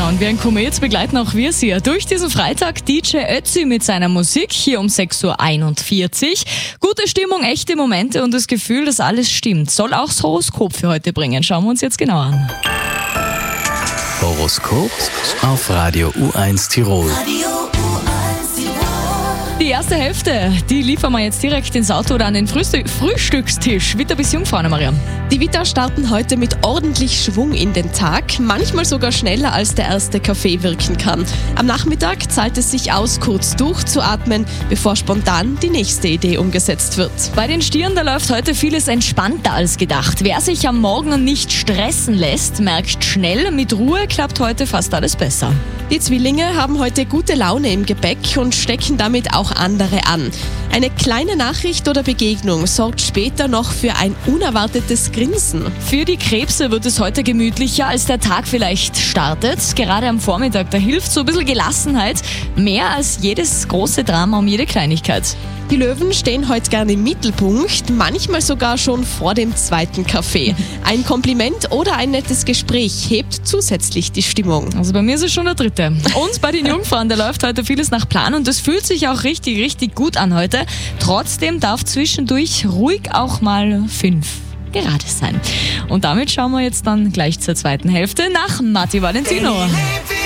Und wie ein Komet begleiten auch wir Sie durch diesen Freitag. DJ Ötzi mit seiner Musik hier um 6.41 Uhr. Gute Stimmung, echte Momente und das Gefühl, dass alles stimmt. Soll auch das Horoskop für heute bringen. Schauen wir uns jetzt genau an. Horoskop auf Radio U1 Tirol. Die erste Hälfte, die liefern wir jetzt direkt ins Auto oder an den Frühstückstisch. Witter bis Jungfrau, Anna-Maria. Die Witter starten heute mit ordentlich Schwung in den Tag, manchmal sogar schneller als der erste Kaffee wirken kann. Am Nachmittag zahlt es sich aus, kurz durchzuatmen, bevor spontan die nächste Idee umgesetzt wird. Bei den Stieren, da läuft heute vieles entspannter als gedacht. Wer sich am Morgen nicht stressen lässt, merkt schnell, mit Ruhe klappt heute fast alles besser. Die Zwillinge haben heute gute Laune im Gepäck und stecken damit auch andere an. Eine kleine Nachricht oder Begegnung sorgt später noch für ein unerwartetes Grinsen. Für die Krebse wird es heute gemütlicher, als der Tag vielleicht startet. Gerade am Vormittag, da hilft so ein bisschen Gelassenheit. Mehr als jedes große Drama um jede Kleinigkeit. Die Löwen stehen heute gerne im Mittelpunkt, manchmal sogar schon vor dem zweiten Kaffee. Ein Kompliment oder ein nettes Gespräch hebt zusätzlich die Stimmung. Also bei mir ist es schon der dritte. Und bei den Jungfrauen, da läuft heute vieles nach Plan und das fühlt sich auch richtig gut an heute. Trotzdem darf zwischendurch ruhig auch mal 5 gerade sein. Und damit schauen wir jetzt dann gleich zur zweiten Hälfte nach Matti Valentino.